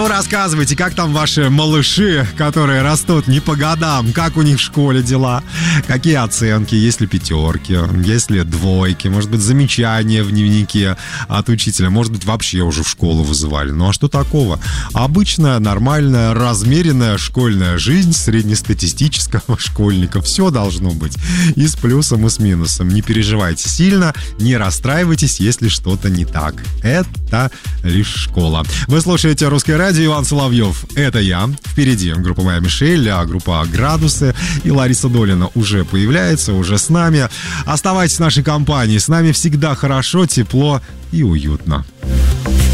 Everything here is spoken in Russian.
Ну, рассказывайте, как там ваши малыши, которые растут не по годам, как у них в школе дела, какие оценки, есть ли пятерки, есть ли двойки, может быть, замечания в дневнике от учителя, может быть, вообще уже в школу вызывали. Ну, а что такого? Обычная, нормальная, размеренная школьная жизнь среднестатистического школьника. Все должно быть и с плюсом, и с минусом. Не переживайте сильно, не расстраивайтесь, если что-то не так. Это лишь школа. Вы слушаете «Русское радио», Иван Соловьев. Это я. Впереди группа «Моя Мишель», группа «Градусы». И Лариса Долина уже появляется, уже с нами. Оставайтесь в нашей компании. С нами всегда хорошо, тепло и уютно.